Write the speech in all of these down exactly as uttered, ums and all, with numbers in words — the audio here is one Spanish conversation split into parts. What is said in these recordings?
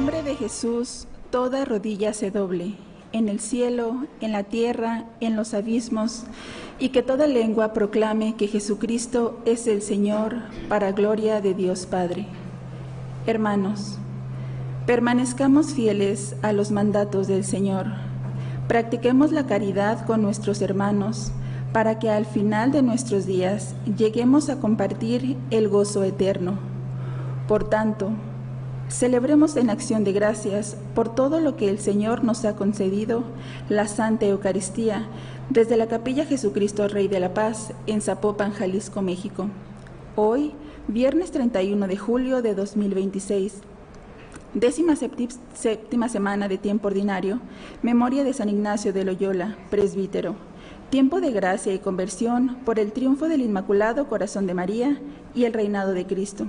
nombre de Jesús, toda rodilla se doble, en el cielo, en la tierra, en los abismos, y que toda lengua proclame que Jesucristo es el Señor, para gloria de Dios Padre. Hermanos, permanezcamos fieles a los mandatos del Señor. Practiquemos la caridad con nuestros hermanos, para que al final de nuestros días lleguemos a compartir el gozo eterno. Por tanto, celebremos en acción de gracias por todo lo que el Señor nos ha concedido, la Santa Eucaristía, desde la Capilla Jesucristo Rey de la Paz, en Zapopan, Jalisco, México. Hoy, viernes treinta y uno de julio de dos mil veintiséis, décima séptima semana de tiempo ordinario, memoria de San Ignacio de Loyola, presbítero. Tiempo de gracia y conversión por el triunfo del Inmaculado Corazón de María y el reinado de Cristo.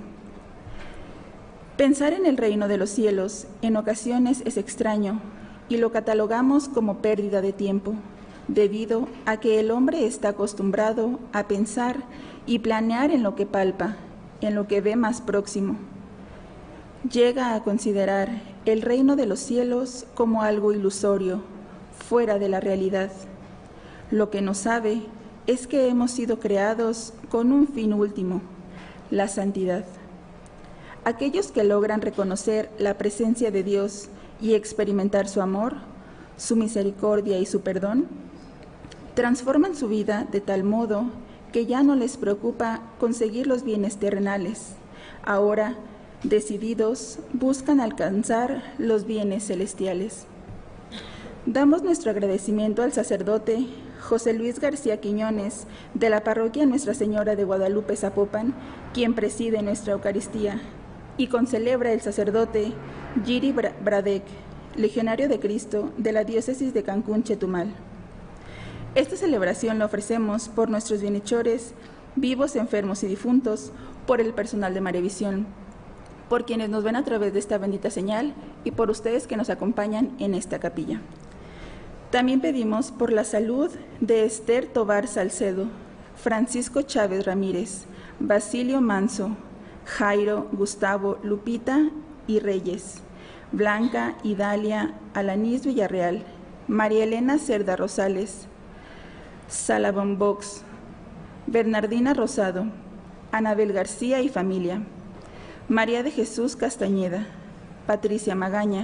Pensar en el reino de los cielos en ocasiones es extraño y lo catalogamos como pérdida de tiempo, debido a que el hombre está acostumbrado a pensar y planear en lo que palpa, en lo que ve más próximo. Llega a considerar el reino de los cielos como algo ilusorio, fuera de la realidad. Lo que no sabe es que hemos sido creados con un fin último, la santidad. Aquellos que logran reconocer la presencia de Dios y experimentar su amor, su misericordia y su perdón, transforman su vida de tal modo que ya no les preocupa conseguir los bienes terrenales. Ahora, decididos, buscan alcanzar los bienes celestiales. Damos nuestro agradecimiento al sacerdote José Luis García Quiñones, de la parroquia Nuestra Señora de Guadalupe, Zapopan, quien preside nuestra Eucaristía, y concelebra el sacerdote Giri Bradek, legionario de Cristo de la diócesis de Cancún, Chetumal. Esta celebración la ofrecemos por nuestros bienhechores, vivos, enfermos y difuntos, por el personal de Maravisión, por quienes nos ven a través de esta bendita señal y por ustedes que nos acompañan en esta capilla. También pedimos por la salud de Esther Tobar Salcedo, Francisco Chávez Ramírez, Basilio Manso, Jairo, Gustavo, Lupita y Reyes, Blanca, Idalia, Alanis Villarreal, María Elena Cerda Rosales, Salabón Box, Bernardina Rosado, Anabel García y familia, María de Jesús Castañeda, Patricia Magaña,